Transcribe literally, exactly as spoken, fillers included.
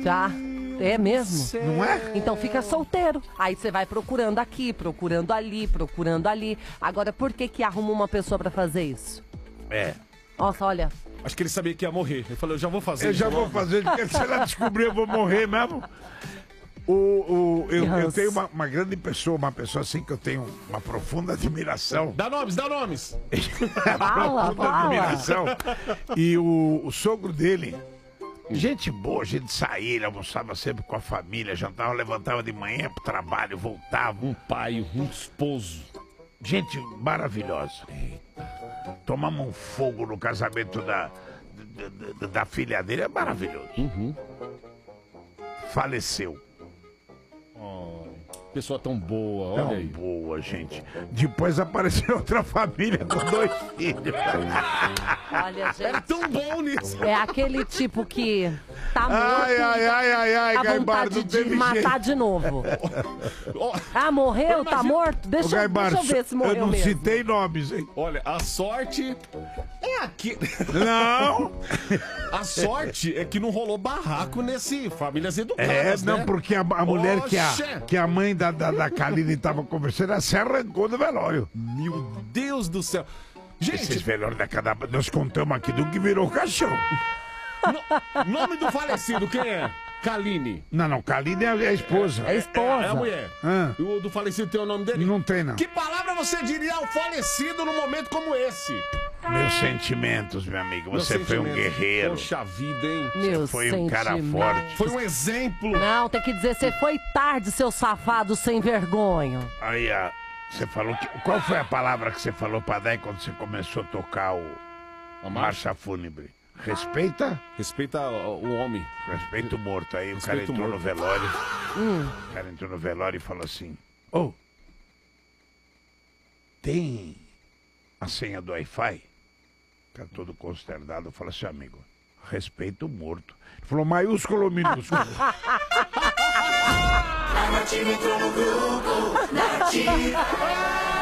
Tá. É mesmo? Não é? Então fica solteiro. Aí você vai procurando aqui, procurando ali, procurando ali. Agora, por que que arruma uma pessoa pra fazer isso? É. Nossa, olha. Acho que ele sabia que ia morrer. Ele falou, eu já vou fazer. Eu já vou fazer, porque se ela descobrir, eu vou morrer mesmo. O, o, eu, eu tenho uma, uma grande pessoa, uma pessoa assim que eu tenho uma profunda admiração. Dá nomes, dá nomes. Fala, profunda fala. admiração. E o, o sogro dele, gente boa, gente saía, ele almoçava sempre com a família, jantava, levantava de manhã pro trabalho, voltava. Um pai, um esposo. Gente maravilhosa. Tomamos um fogo no casamento da, da, da, da filha dele, é maravilhoso. Uhum. Faleceu. Oh, pessoa tão boa, olha Tão aí. boa, gente. Depois apareceu outra família com dois filhos. Olha, gente. Era tão bom nisso. É aquele tipo que tá morto. Ai, ai, ai, ai, ai, a Gaibardo, vontade não de teve matar jeito. de novo. Ó, Ah, morreu? Tá morto? Ô, Deixa, eu- deixa Gaibardo, eu ver se morreu eu não mesmo. citei nomes, hein? olha, a sorte é aqui. Não! A sorte é que não rolou barraco nesse Famílias É, Educadas, não, né? porque a, a mulher que a, Oxê. que a mãe da, da, da Kaline tava conversando, ela se arrancou do velório. Meu Deus do céu. Esses Gente, velórios da cada... Nós contamos aqui do que virou caixão. no- nome do falecido, quem é? Kaline. Não, não, Kaline é a esposa. É esposa. É a mulher. Ah. O do falecido tem o nome dele? Não tem, não. Que palavra você diria ao falecido num momento como esse? Meus sentimentos, meu amigo. Você Meus foi um sentimentos. guerreiro. Poxa vida, hein? Meu Foi um cara sentimento. forte. Foi um exemplo. Não, tem que dizer, você foi tarde, seu safado sem vergonha. Aí, a, você falou que... Qual foi a palavra que você falou pra dar quando você começou a tocar o... A Marcha Fúnebre? Respeita? Respeita o, o homem. Respeita o morto. Aí o Respeita cara o entrou morto. no velório. Hum. O cara entrou no velório e falou assim: Ô, tem a senha do Wi-Fi? O cara todo consternado falou assim: amigo, respeita o morto. Ele falou maiúsculo ou minúsculo? A Nativa entrou no grupo, Nativa.